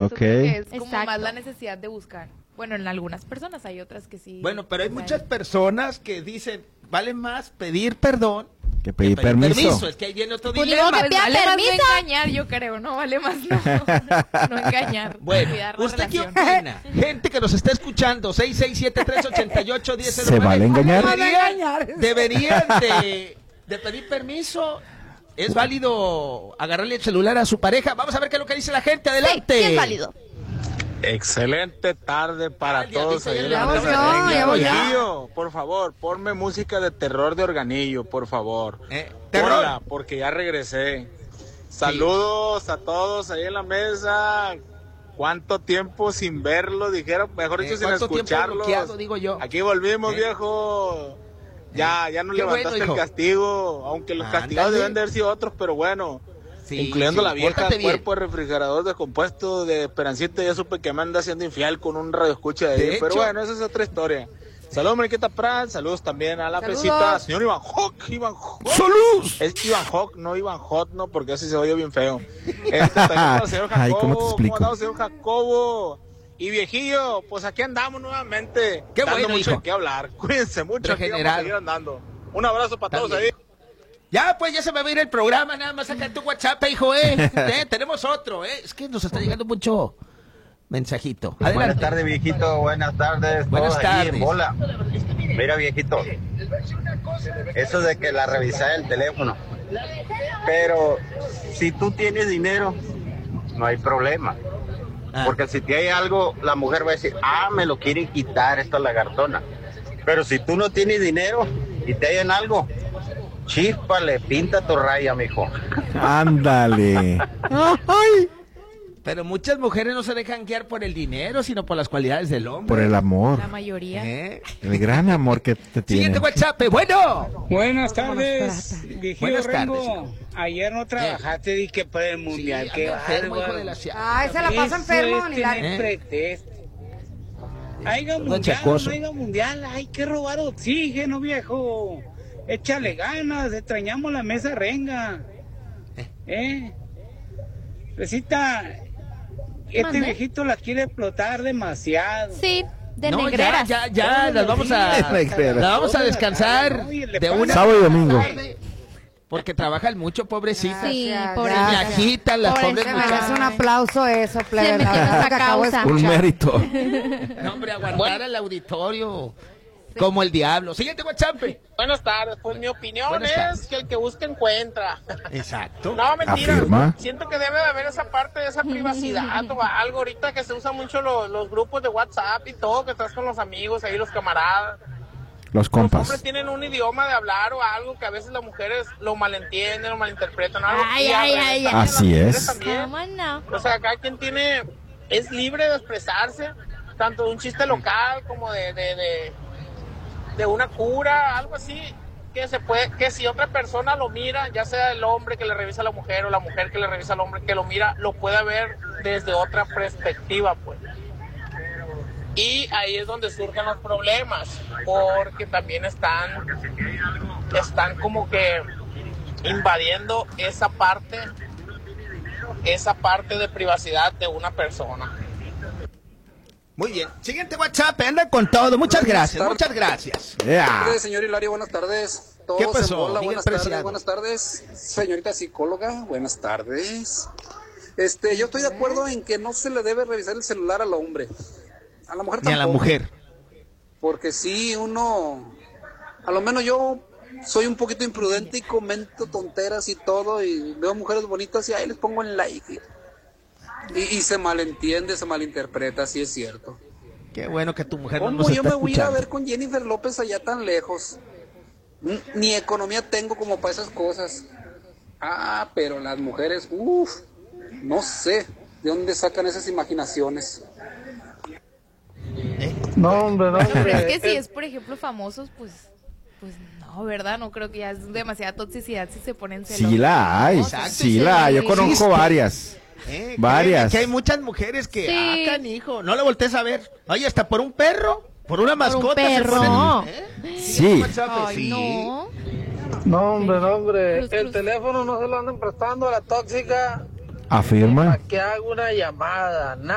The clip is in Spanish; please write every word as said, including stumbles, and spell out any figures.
Ok. creo que es como Exacto. más la necesidad de buscar. Bueno, en algunas personas hay otras que sí. Bueno, pero hay bueno. muchas personas que dicen, vale más pedir perdón Que pedir permiso. Es que ahí viene otro Pues dilema. luego que pida Vale más no permiso. engañar, yo creo, no vale más no, no engañar. Bueno, cuidar la ¿usted qué relación. opina? Gente que nos está escuchando, seis seis siete, tres ocho ocho, uno cero cero ¿Se vale engañar? Deberían, deberían de, de pedir permiso. ¿Es válido agarrarle el celular a su pareja? Vamos a ver qué es lo que dice la gente. Adelante. Sí, sí es válido. Excelente tarde para Ay, ya todos dice, ahí ya en le la vamos mesa. yo, Venga, ya voy yo. Organillo, por favor, ponme música de terror de Organillo, por favor. Eh, terror. Ponla, porque ya regresé. Saludos a todos ahí en la mesa. ¿Cuánto tiempo sin verlo? Dijeron, mejor dicho, Eh, sin ¿cuánto tiempo escucharlos. bloqueado, digo yo? Aquí volvimos, Eh. viejo. Ya, ya no Qué levantaste bueno, hijo. el castigo, aunque los Ándale. castigados deben de haber sido otros, pero bueno. Sí, Incluyendo sí, la vieja, pórtate bien. cuerpo de refrigerador descompuesto de Esperancita, ya supe que me anda haciendo infiel con un radio escucha de, De ahí, pero hecho- bueno, esa es otra historia. Saludos, Mariquita Prat, saludos también a la Saludos. pesita, señor Iván Hawk, Iván Hawk. ¡Salud! Es Iván Hawk, no Iván Hot, no, porque así se oye bien feo. Este, también para el señor Ay, Jacobo, ¿cómo te explico? andamos, señor Jacobo? Y viejillo, pues aquí andamos nuevamente. Qué dando bueno, mucho hijo. de qué hablar. Cuídense mucho, aquí vamos a Regenerado. seguir andando. Un abrazo para todos También. ahí. Ya, pues ya se va a ir el programa, nada más saca tu WhatsApp, hijo, eh. Eh, Tenemos otro, eh. Es que nos está llegando mucho mensajito. Adelante. Buenas tardes, viejito. Buenas tardes. Buenas todos aquí tardes. en bola. Mira, viejito. Eso de que la revisada el teléfono. Pero si tú tienes dinero, no hay problema. Ah. Porque si te hay algo, la mujer va a decir, ah, me lo quieren quitar esta lagartona. Pero si tú no tienes dinero y te hayan algo, chíspale, pinta tu raya, mijo. Ándale. Ay. Pero muchas mujeres no se dejan guiar por el dinero, sino por las cualidades del hombre. Por el amor. La mayoría. ¿Eh? El gran amor que te tiene. Siguiente WhatsApp, eh, bueno. Buenas tardes, viejillo Buenas Rengo. tardes. Ayer no trabajaste, di que para el mundial, Sí, qué anda enfermo, hijo bárbaro. de la cia- Ay, se la pasa enfermo, ni la... ¿Eh? pretexto. Haiga No, mundial, chacoso. no haiga mundial, hay que robar oxígeno, viejo. Échale ganas, extrañamos la mesa renga. ¿Eh? Recita, este Mande. viejito la quiere explotar demasiado. Sí, de No, ya, negreras. ya, ya, las vamos a, De negreras. las vamos a descansar No, y le de pasa- una Sábado y domingo. tarde, porque trabajan mucho, pobrecitas. Sí, Gracias, por Se gracias. me eso. agitan las Por pobres Se eso. merece muchachas. un aplauso eso, plebe. Se La metió verdad esa que acabo de causa. Un escuchar. mérito. No, hombre, aguantar al auditorio como el diablo. Siguiente WhatsApp. Buenas tardes, pues mi opinión Buenas es tardes. que el que busca encuentra. Exacto. No, mentira. Afirma. Siento que debe de haber esa parte de esa privacidad o algo ahorita que se usan mucho los, los grupos de WhatsApp y todo, que estás con los amigos, ahí los camaradas. Los Los compas. hombres tienen un idioma de hablar o algo que a veces las mujeres lo malentienden o malinterpretan. Algo, Ay, y al ay, revés ay, también, Así las mujeres es. también. ¿Cómo no? O sea, cada quien tiene, es libre de expresarse, tanto de un chiste local como de, de, de, de una cura, algo así, que se puede, que si otra persona lo mira, ya sea el hombre que le revisa a la mujer o la mujer que le revisa al hombre que lo mira, lo puede ver desde otra perspectiva, pues. Y ahí es donde surgen los problemas, porque también están, están como que invadiendo esa parte, esa parte de privacidad de una persona. Muy bien. Siguiente WhatsApp, anda con todo. Muchas gracias, muchas gracias. Yeah. Señor Hilario, buenas tardes. Todos ¿Qué pasó? en bola, Miguel buenas tardes, Preciado. buenas tardes. Señorita psicóloga, buenas tardes. Este, yo estoy de acuerdo en que no se le debe revisar el celular al hombre. A la mujer Ni a la tampoco. mujer. Porque si uno, a lo menos yo soy un poquito imprudente y comento tonteras y todo, y veo mujeres bonitas y ahí les pongo el like. Y, y se malentiende, se malinterpreta, sí es cierto. Qué bueno que tu mujer no ¿Cómo nos yo está me voy a ir a escuchando. ver con Jennifer López allá tan lejos? N- Ni economía tengo como para esas cosas. Ah, pero las mujeres, uff, no sé de dónde sacan esas imaginaciones. No, hombre, no, No, pero es que si es, por ejemplo, famosos, pues, pues no, ¿verdad? No creo que ya es demasiada toxicidad si se ponen celosos. Sí la hay. Exacto, Sí la hay. Yo sí. conozco Existe. varias. Eh, Varias. Que hay muchas mujeres que, Sí. ah, canijo, no le voltees a ver. Oye, hasta por un perro, por una Por un mascota. se perro. ponen, ¿eh? Sí. WhatsApp, Ay, sí. no. No, hombre, no, hombre. Cruz, El cruz. teléfono no se lo anden prestando a la tóxica Afirma. para que haga una llamada.